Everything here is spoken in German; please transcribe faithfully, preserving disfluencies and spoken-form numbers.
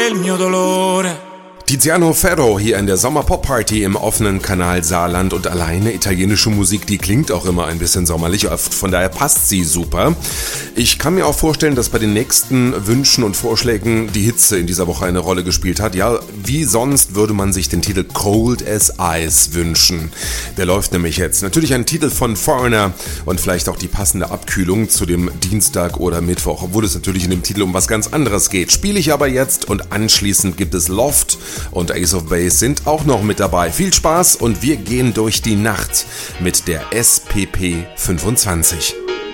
il mio dolore. Tiziano Ferro hier in der Sommerpop-Party im offenen Kanal Saarland und alleine italienische Musik, die klingt auch immer ein bisschen sommerlich, von daher passt sie super. Ich kann mir auch vorstellen, dass bei den nächsten Wünschen und Vorschlägen die Hitze in dieser Woche eine Rolle gespielt hat. Ja, wie sonst würde man sich den Titel Cold as Ice wünschen. Der läuft nämlich jetzt. Natürlich ein Titel von Foreigner und vielleicht auch die passende Abkühlung zu dem Dienstag oder Mittwoch, obwohl es natürlich in dem Titel um was ganz anderes geht. Spiele ich aber jetzt und anschließend gibt es Loft und Ace of Base sind auch noch mit dabei. Viel Spaß und wir gehen durch die Nacht mit der S P P fünfundzwanzig.